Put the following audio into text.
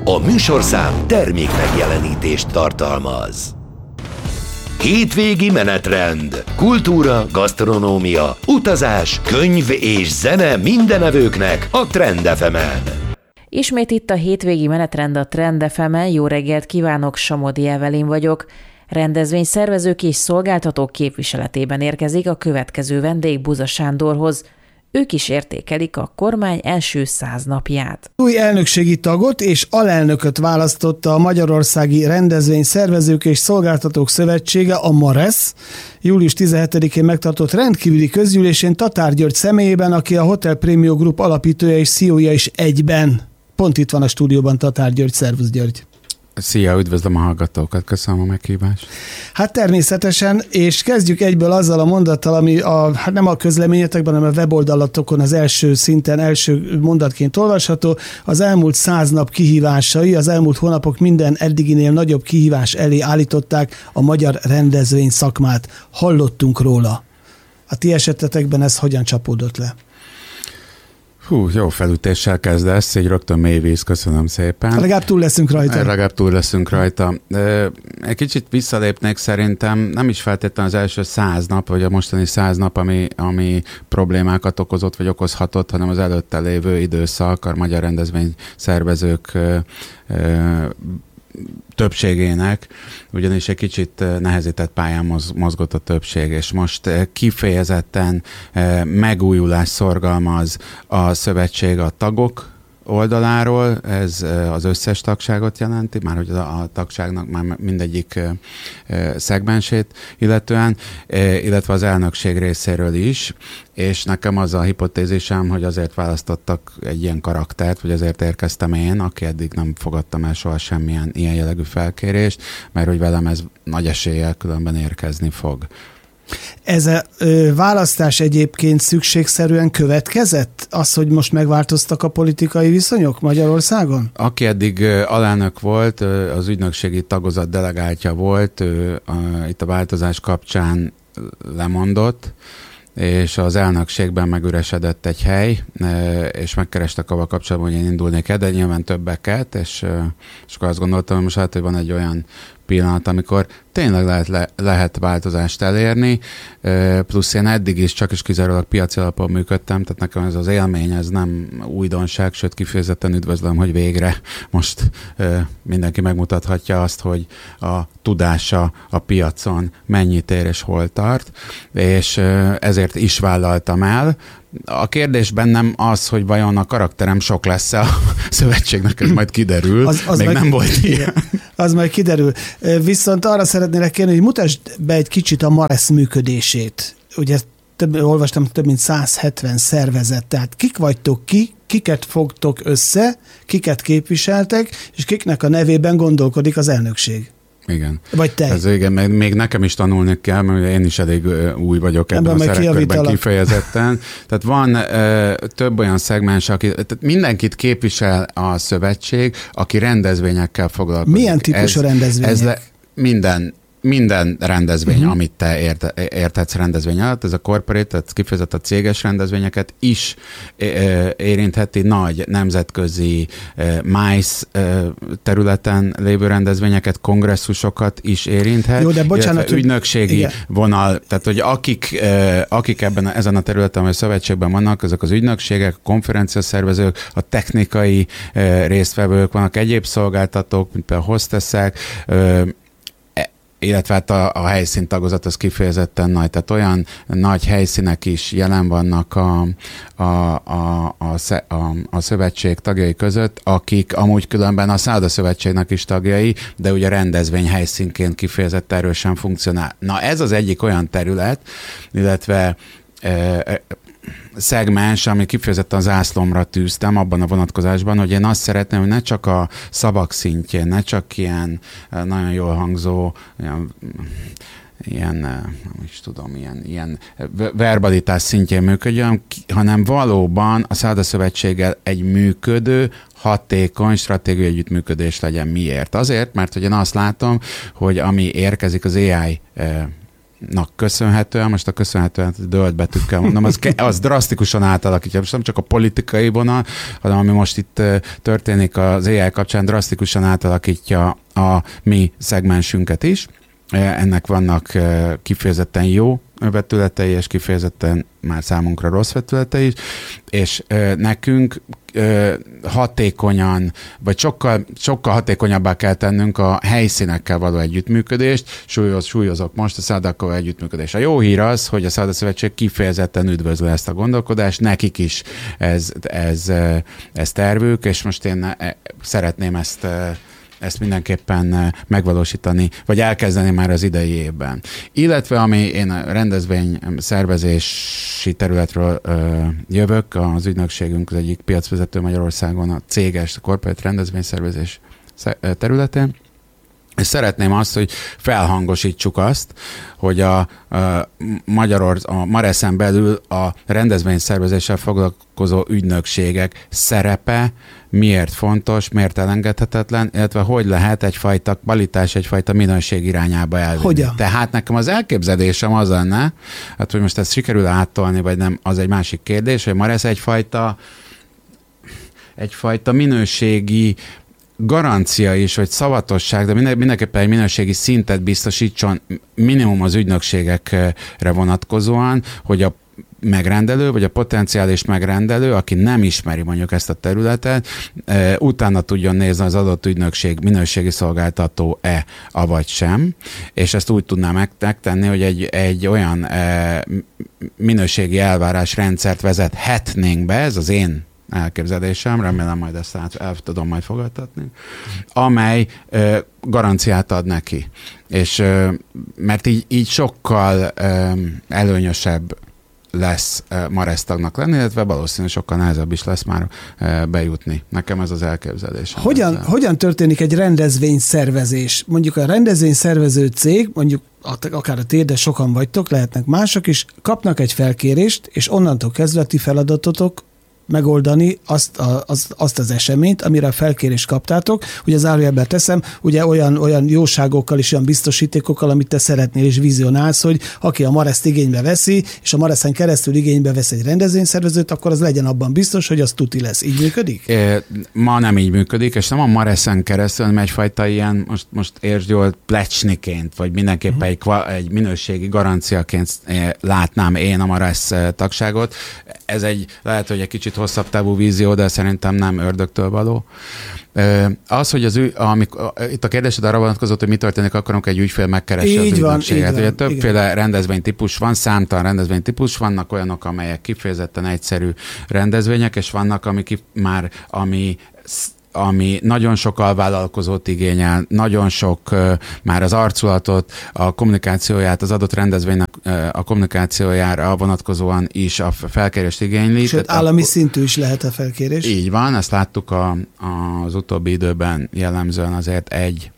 A műsorszám termék megjelenítést tartalmaz. Hétvégi menetrend. Kultúra, gasztronómia, utazás, könyv és zene mindenevőknek a Trend FM-en. Ismét itt a hétvégi menetrend a Trend FM-en. Jó reggelt kívánok, Somodi Evelin vagyok. Rendezvényszervezők és szolgáltatók képviseletében érkezik a következő vendég Buza Sándorhoz. Ők is értékelik a kormány első 100 napját. Új elnökségi tagot és alelnököt választotta a Magyarországi Rendezvényszervezők és Szolgáltatók Szövetsége, a MARESZ. Július 17-én megtartott rendkívüli közgyűlésén Tatár György személyében, aki a Hotel Premium Group alapítója és CEO-ja is egyben. Pont itt van a stúdióban Tatár György. Szervusz, György! Szia, üdvözlöm a hallgatókat, köszönöm a meghívást. Hát természetesen, és kezdjük egyből azzal a mondattal, ami nem a közleményetekben, hanem a weboldalatokon az első szinten, első mondatként olvasható. Az elmúlt 100 nap kihívásai, az elmúlt hónapok minden eddiginél nagyobb kihívás elé állították a magyar rendezvény szakmát. Hallottunk róla. A ti esetetekben ez hogyan csapódott le? Jó felütéssel kezdesz, így rögtön mély víz, köszönöm szépen. Legalább túl leszünk rajta. Egy kicsit visszalépnék szerintem, nem is feltétlenül az első 100 nap, vagy a mostani 100 nap, ami problémákat okozott, vagy okozhatott, hanem az előtte lévő időszak, a magyar rendezvényszervezők többségének, ugyanis egy kicsit nehezített pályán mozgott a többség, és most kifejezetten megújulás szorgalmaz a szövetség a tagok oldaláról, ez az összes tagságot jelenti, már hogy a tagságnak már mindegyik szegmensét illetően, illetve az elnökség részéről is, és nekem az a hipotézisem, hogy azért választottak egy ilyen karaktert, vagy azért érkeztem én, aki eddig nem fogadtam el soha semmilyen ilyen jellegű felkérést, mert hogy velem ez nagy eséllyel különben érkezni fog. Ez a választás egyébként szükségszerűen következett? Az, hogy most megváltoztak a politikai viszonyok Magyarországon? Aki eddig alelnök volt, az ügynökségi tagozat delegáltja volt, itt a változás kapcsán lemondott, és az elnökségben megüresedett egy hely, és megkerestek avval kapcsolatban, hogy én indulnék el, de nyilván többeket, és akkor azt gondoltam, hogy most hogy van egy olyan pillanat, amikor tényleg lehet változást elérni, plusz én eddig is csak is kizárólag piaci alapon működtem, tehát nekem ez az élmény, ez nem újdonság, sőt kifejezetten üdvözlöm, hogy végre most mindenki megmutathatja azt, hogy a tudása a piacon mennyit ér és hol tart, és ezért is vállaltam el. A kérdés bennem az, hogy vajon a karakterem sok lesz-e a szövetségnek, ez majd kiderül. Az még nem volt ilyen. Az majd kiderül. Viszont arra szeretnélek kérni, hogy mutasd be egy kicsit a MARESZ működését. Ugye olvastam, több mint 170 szervezet, tehát kik vagytok kiket fogtok össze, kiket képviseltek, és kiknek a nevében gondolkodik az elnökség. Igen. Vagy te. Ez igen, még nekem is tanulni kell, mert én is elég új vagyok ebben a szerepkörben kifejezetten. Tehát van több olyan szegmens, tehát mindenkit képvisel a szövetség, aki rendezvényekkel foglalkozik. Milyen típusú rendezvények? Minden rendezvény, amit te érthetsz rendezvény alatt, ez a corporate, tehát kifejezetten a céges rendezvényeket is érintheti, nagy nemzetközi MICE területen lévő rendezvényeket, kongresszusokat is érinthet. Jó, de bocsánat, ügynökségi igen. vonal, tehát hogy akik ezen a területen, vagy a szövetségben vannak, azok az ügynökségek, a konferenciaszervezők, a technikai résztvevők, vannak egyéb szolgáltatók, mint például hostessek, illetve hát a helyszíntagozat az kifejezetten nagy, tehát olyan nagy helyszínek is jelen vannak a szövetség tagjai között, akik amúgy különben a Szállodaszövetségnek is tagjai, de ugye rendezvény helyszínként kifejezetten erősen funkcionál. Na ez az egyik olyan terület, illetve szegmens, ami kifejezetten az zászlomra tűztem abban a vonatkozásban, hogy én azt szeretném, hogy ne csak a szavak szintjén, ne csak ilyen nagyon jól hangzó, ilyen verbalitás szintjén működjön, hanem valóban a Szállodaszövetséggel egy működő, hatékony stratégiai együttműködés legyen. Miért? Azért, mert hogy én azt látom, hogy ami érkezik az AI köszönhetően, most a köszönhetően dölt betűkkel mondom, az drasztikusan átalakítja, most nem csak a politikai vonal, hanem ami most itt történik az AI kapcsán, drasztikusan átalakítja a mi szegmensünket is. Ennek vannak kifejezetten jó vetületei, és kifejezetten már számunkra rossz vetületei is, és nekünk hatékonyan, vagy sokkal hatékonyabbá kell tennünk a helyszínekkel való együttműködést. Súlyozok most a Szádakó együttműködés. A jó hír az, hogy a Száda Szövetség kifejezetten üdvözlő ezt a gondolkodást, nekik is ez tervük, és most én szeretném ezt mindenképpen megvalósítani, vagy elkezdeni már az idei évben. Illetve ami én a rendezvény szervezési területről jövök, az ügynökségünk az egyik piacvezető Magyarországon a céges, a corporate rendezvényszervezés területén, és szeretném azt, hogy felhangosítsuk azt, hogy a Mareszen belül a rendezvényszervezéssel foglalkozó ügynökségek szerepe miért fontos, miért elengedhetetlen, illetve hogy lehet egyfajta kvalitás, egyfajta minőség irányába elvinni. Hogyan? Tehát nekem az elképzelésem az lenne, hát hogy most ezt sikerül áttolni, vagy nem, az egy másik kérdés, hogy Maresz egyfajta minőségi garancia is, vagy szavatosság, de mindenképpen egy minőségi szintet biztosítson minimum az ügynökségekre vonatkozóan, hogy a megrendelő, vagy a potenciális megrendelő, aki nem ismeri mondjuk ezt a területet, utána tudjon nézni az adott ügynökség minőségi szolgáltató-e, avagy sem, és ezt úgy tudnám megtenni, hogy egy olyan minőségi elvárásrendszert vezethetnénk be, ez az én elképzelésem, remélem majd ezt el tudom majd fogadtatni, amely garanciát ad neki. És mert így sokkal előnyösebb lesz Maresz tagnak lenni, illetve valószínűleg sokkal nehezebb is lesz már bejutni. Nekem ez az elképzelésem. Hogyan történik egy rendezvényszervezés? Mondjuk a rendezvényszervező cég, mondjuk akár a tér, de sokan vagytok, lehetnek mások is, kapnak egy felkérést, és onnantól kezdve ti feladatotok megoldani azt az eseményt, amire a felkérést kaptátok. Ugye az árujelben teszem, ugye olyan jóságokkal és olyan biztosítékokkal, amit te szeretnél és vizionálsz, hogy aki a Mareszt igénybe veszi, és a Mareszen keresztül igénybe vesz egy rendezvényszervezőt, akkor az legyen abban biztos, hogy az tuti lesz. Így működik? Ma nem így működik, és nem a Mareszen keresztül, hanem egyfajta ilyen, most értsd jól, plecsniként, vagy mindenképpen egy minőségi garanciaként látnám én a Maresz tagságot. Ez lehet, hogy egy kicsit hosszabb távú vízió, de szerintem nem ördögtől való. Az, hogy itt a kérdésed arra vonatkozott, hogy mi történik akkor, amikor egy ügyfél megkeresi az ügynökséget. Ugye többféle rendezvénytípus van, számtalan rendezvénytípus, vannak olyanok, amelyek kifejezetten egyszerű rendezvények, és vannak, ami nagyon sok alvállalkozót igényel, nagyon sok már az arculatot, a kommunikációját, az adott rendezvénynek a kommunikációjára vonatkozóan is a felkérést igényli. Sőt, állami szintű is lehet a felkérés. Így van, ezt láttuk az utóbbi időben jellemzően azért egy